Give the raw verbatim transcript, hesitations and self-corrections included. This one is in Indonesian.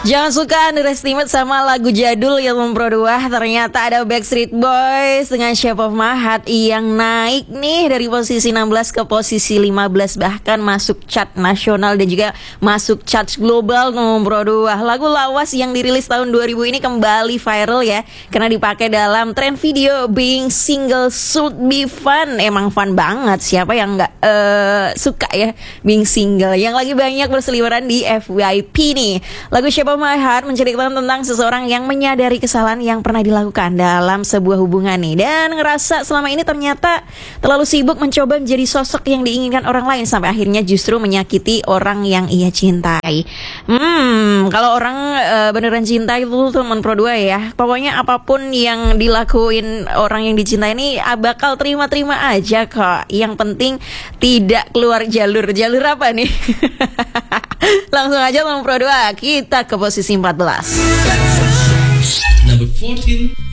Jangan suka underestimate sama lagu jadul yang memproduah. Ternyata ada Backstreet Boys dengan Shape of My Heart yang naik nih dari posisi enam belas ke posisi lima belas, bahkan masuk chart nasional dan juga masuk chart global memproduah. Lagu lawas yang dirilis tahun dua ribu ini kembali viral ya, karena dipakai dalam tren video Being Single Should Be Fun. Emang fun banget, siapa yang gak uh, suka ya Being Single, yang lagi banyak berseliweran di F Y P nih. Lagu Shape of My Heart menceritakan tentang seseorang yang menyadari kesalahan yang pernah dilakukan dalam sebuah hubungan nih, dan ngerasa selama ini ternyata terlalu sibuk mencoba menjadi sosok yang diinginkan orang lain sampai akhirnya justru menyakiti orang yang ia cintai. Hmm, kalau orang uh, beneran cinta itu teman pro dua ya, pokoknya apapun yang dilakuin orang yang dicintai ini bakal terima-terima aja kok. Yang penting tidak keluar jalur. Jalur apa nih? Langsung aja teman pro dua, kita ke posisi empat belas. Number fourteen.